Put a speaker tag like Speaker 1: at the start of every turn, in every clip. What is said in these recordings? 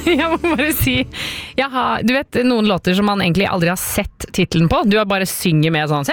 Speaker 1: Jeg må bare si, du vet noen låter som man egentlig aldri har sett titlen på, du har bare synger med sånn,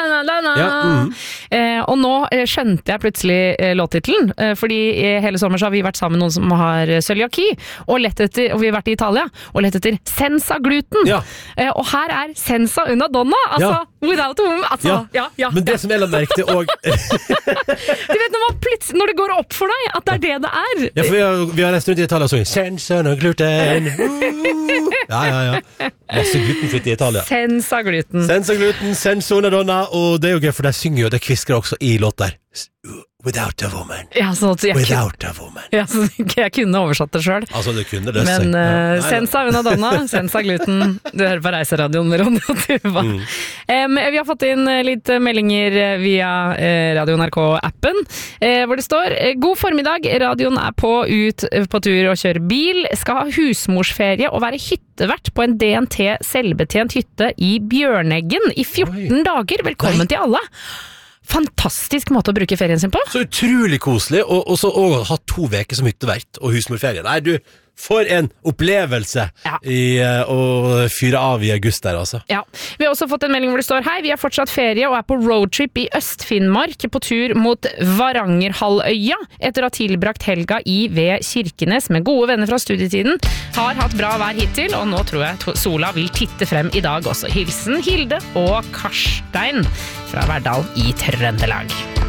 Speaker 1: og nå skjønte jeg plutselig låttitlen, fordi hele sommer så har vi vært sammen med noen som har cøliaki, og vi har vært i Italia, og lett etter senza gluten, og her er senza una donna, altså, without a woman, altså,
Speaker 2: men det som jeg la merke til også
Speaker 1: du vet når det går opp for deg at det er det er.
Speaker 2: Ja, for vi har reist rundt i Italia og sånn senza una gluten. Ja. Masse glutenfritt i Italia.
Speaker 1: Senza gluten,
Speaker 2: senza una donna, og det er jo gøy, for de synger jo, det kvisker også i låter. Without a woman.
Speaker 1: Ja, sånn at
Speaker 2: Without a woman.
Speaker 1: Ja, så jeg kunne oversatt det selv.
Speaker 2: Altså, du kunne det.
Speaker 1: Men senza una donna, senza gluten. Du hører på Reiseradioen med Ronny og Tuva. Vi har fått inn litt meldinger via Radio NRK-appen, hvor det står: God formiddag, radioen er ut på tur og kjører bil, skal ha husmorsferie og være hyttevert på en DNT selvbetjent hytte i Bjørneggen i 14 dager. Velkommen til alle. Fantastisk måte å bruke ferien sin på.
Speaker 2: Så utrolig koselig, og så ha 2 veker som hyttevert og husmorferie. Nei, du, for en opplevelse å fyre av i august der, altså. Ja,
Speaker 1: vi har også fått en melding hvor det står: Hei, vi har fortsatt ferie og er på roadtrip i Øst-Finnmark på tur mot Varangerhalvøya etter å ha tilbrakt helga ved Kirkenes med gode venner fra studietiden. Har hatt bra vær hittil, og nå tror jeg sola vil titte frem i dag også. Hilsen Hilde og Karstein fra Verdal i Trøndelag.